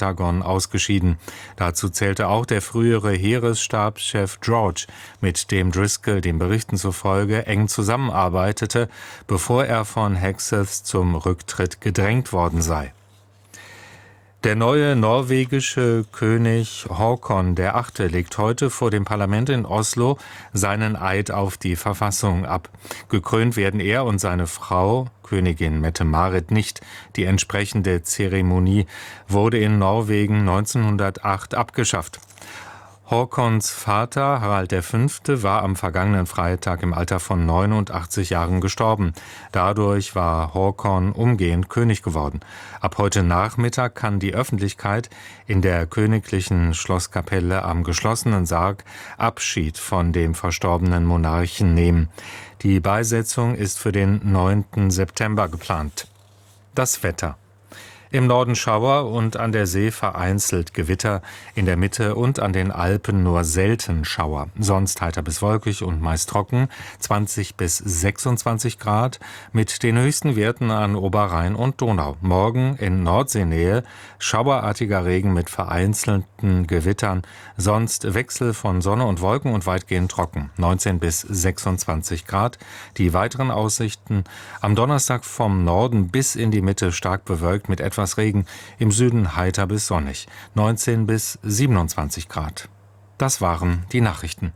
Pentagon ausgeschieden. Dazu zählte auch der frühere Heeresstabschef George, mit dem Driscoll den Berichten zufolge eng zusammenarbeitete, bevor er von Hegseth zum Rücktritt gedrängt worden sei. Der neue norwegische König Håkon VIII. Legt heute vor dem Parlament in Oslo seinen Eid auf die Verfassung ab. Gekrönt werden er und seine Frau, Königin Mette-Marit, nicht. Die entsprechende Zeremonie wurde in Norwegen 1908 abgeschafft. Håkons Vater, Harald V., war am vergangenen Freitag im Alter von 89 Jahren gestorben. Dadurch war Håkon umgehend König geworden. Ab heute Nachmittag kann die Öffentlichkeit in der königlichen Schlosskapelle am geschlossenen Sarg Abschied von dem verstorbenen Monarchen nehmen. Die Beisetzung ist für den 9. September geplant. Das Wetter. Im Norden Schauer und an der See vereinzelt Gewitter, in der Mitte und an den Alpen nur selten Schauer. Sonst heiter bis wolkig und meist trocken, 20 bis 26 Grad, mit den höchsten Werten an Oberrhein und Donau. Morgen in Nordseenähe schauerartiger Regen mit vereinzelten Gewittern, sonst Wechsel von Sonne und Wolken und weitgehend trocken, 19 bis 26 Grad. Die weiteren Aussichten: am Donnerstag vom Norden bis in die Mitte stark bewölkt mit etwas Regen, im Süden heiter bis sonnig, 19 bis 27 Grad. Das waren die Nachrichten.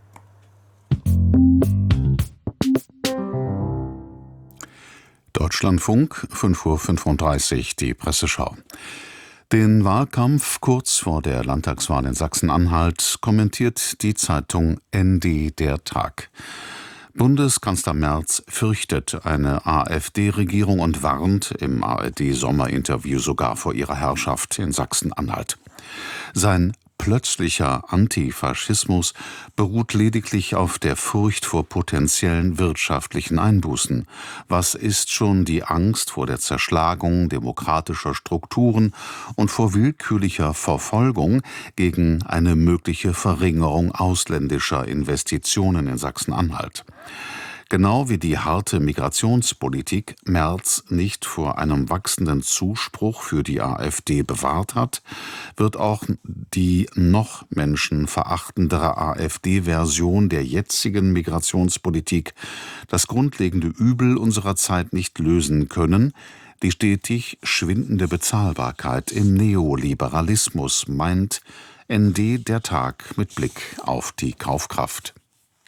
Deutschlandfunk, 5:35 Uhr, die Presseschau. Den Wahlkampf kurz vor der Landtagswahl in Sachsen-Anhalt kommentiert die Zeitung ND der Tag. Bundeskanzler Merz fürchtet eine AfD-Regierung und warnt im ARD-Sommerinterview sogar vor ihrer Herrschaft in Sachsen-Anhalt. Sein plötzlicher Antifaschismus beruht lediglich auf der Furcht vor potenziellen wirtschaftlichen Einbußen. Was ist schon die Angst vor der Zerschlagung demokratischer Strukturen und vor willkürlicher Verfolgung gegen eine mögliche Verringerung ausländischer Investitionen in Sachsen-Anhalt? Genau wie die harte Migrationspolitik Merz nicht vor einem wachsenden Zuspruch für die AfD bewahrt hat, wird auch die noch menschenverachtendere AfD-Version der jetzigen Migrationspolitik das grundlegende Übel unserer Zeit nicht lösen können: die stetig schwindende Bezahlbarkeit im Neoliberalismus, meint ND der Tag mit Blick auf die Kaufkraft.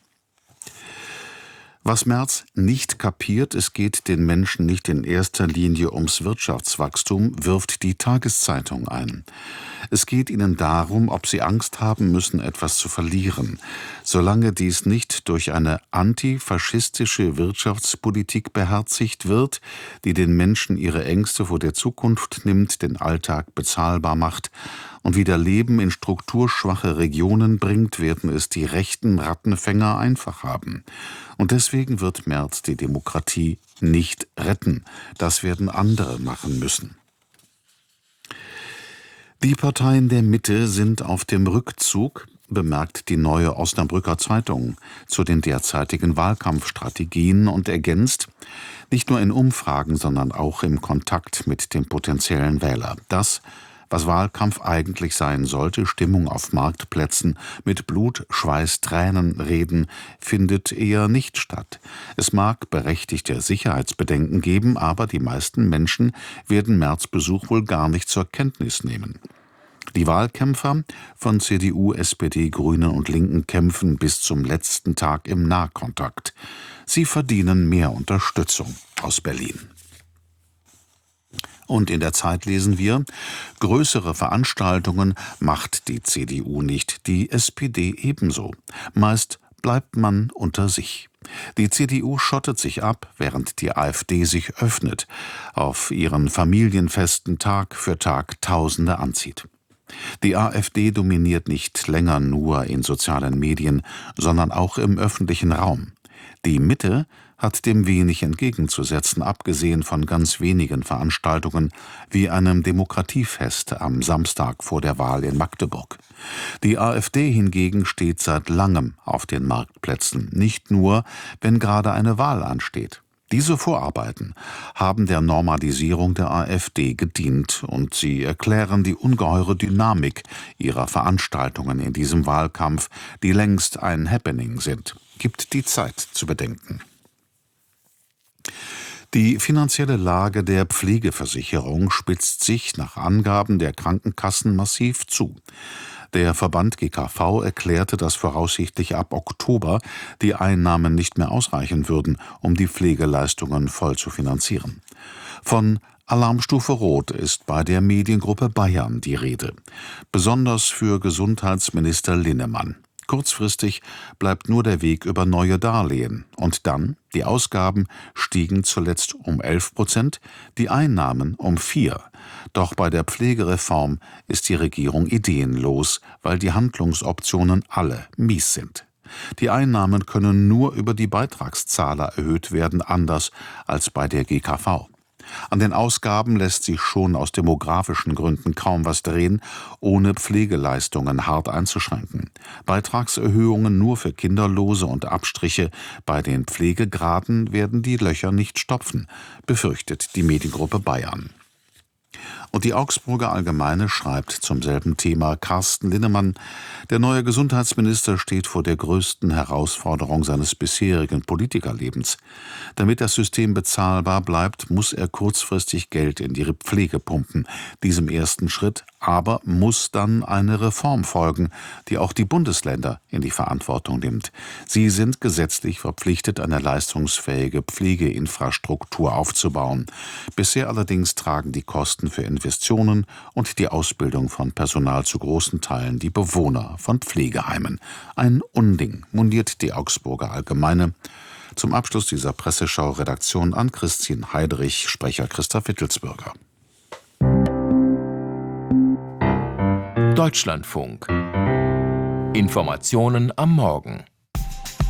Was Merz nicht kapiert, es geht den Menschen nicht in erster Linie ums Wirtschaftswachstum, wirft die Tageszeitung ein. Es geht ihnen darum, ob sie Angst haben müssen, etwas zu verlieren. Solange dies nicht durch eine antifaschistische Wirtschaftspolitik beherzigt wird, die den Menschen ihre Ängste vor der Zukunft nimmt, den Alltag bezahlbar macht und wieder Leben in strukturschwache Regionen bringt, werden es die rechten Rattenfänger einfach haben. Und deswegen wird Merz die Demokratie nicht retten. Das werden andere machen müssen. Die Parteien der Mitte sind auf dem Rückzug, bemerkt die Neue Osnabrücker Zeitung zu den derzeitigen Wahlkampfstrategien und ergänzt: nicht nur in Umfragen, sondern auch im Kontakt mit dem potenziellen Wähler. Das, was Wahlkampf eigentlich sein sollte, Stimmung auf Marktplätzen, mit Blut, Schweiß, Tränen reden, findet eher nicht statt. Es mag berechtigte Sicherheitsbedenken geben, aber die meisten Menschen werden Merz Besuch wohl gar nicht zur Kenntnis nehmen. Die Wahlkämpfer von CDU, SPD, Grünen und Linken kämpfen bis zum letzten Tag im Nahkontakt. Sie verdienen mehr Unterstützung aus Berlin. Und in der Zeit lesen wir: größere Veranstaltungen macht die CDU nicht, die SPD ebenso. Meist bleibt man unter sich. Die CDU schottet sich ab, während die AfD sich öffnet, auf ihren Familienfesten Tag für Tag Tausende anzieht. Die AfD dominiert nicht länger nur in sozialen Medien, sondern auch im öffentlichen Raum. Die Mitte hat dem wenig entgegenzusetzen, abgesehen von ganz wenigen Veranstaltungen wie einem Demokratiefest am Samstag vor der Wahl in Magdeburg. Die AfD hingegen steht seit langem auf den Marktplätzen, nicht nur, wenn gerade eine Wahl ansteht. Diese Vorarbeiten haben der Normalisierung der AfD gedient und sie erklären die ungeheure Dynamik ihrer Veranstaltungen in diesem Wahlkampf, die längst ein Happening sind. Gibt die Zeit zu bedenken. Die finanzielle Lage der Pflegeversicherung spitzt sich nach Angaben der Krankenkassen massiv zu. Der Verband GKV erklärte, dass voraussichtlich ab Oktober die Einnahmen nicht mehr ausreichen würden, um die Pflegeleistungen voll zu finanzieren. Von Alarmstufe Rot ist bei der Mediengruppe Bayern die Rede, besonders für Gesundheitsminister Linnemann. Kurzfristig bleibt nur der Weg über neue Darlehen. Und dann, die Ausgaben stiegen zuletzt um 11%, die Einnahmen um 4%. Doch bei der Pflegereform ist die Regierung ideenlos, weil die Handlungsoptionen alle mies sind. Die Einnahmen können nur über die Beitragszahler erhöht werden, anders als bei der GKV. An den Ausgaben lässt sich schon aus demografischen Gründen kaum was drehen, ohne Pflegeleistungen hart einzuschränken. Beitragserhöhungen nur für Kinderlose und Abstriche bei den Pflegegraden werden die Löcher nicht stopfen, befürchtet die Mediengruppe Bayern. Und die Augsburger Allgemeine schreibt zum selben Thema: Carsten Linnemann, der neue Gesundheitsminister, steht vor der größten Herausforderung seines bisherigen Politikerlebens. Damit das System bezahlbar bleibt, muss er kurzfristig Geld in die Pflege pumpen. Diesem ersten Schritt aber muss dann eine Reform folgen, die auch die Bundesländer in die Verantwortung nimmt. Sie sind gesetzlich verpflichtet, eine leistungsfähige Pflegeinfrastruktur aufzubauen. Bisher allerdings tragen die Kosten für Investitionen und die Ausbildung von Personal zu großen Teilen die Bewohner von Pflegeheimen. Ein Unding, moniert die Augsburger Allgemeine. Zum Abschluss dieser Presseschau-Redaktion an Christine Heidrich, Sprecher Christoph Wittelsbürger. Deutschlandfunk. Informationen am Morgen.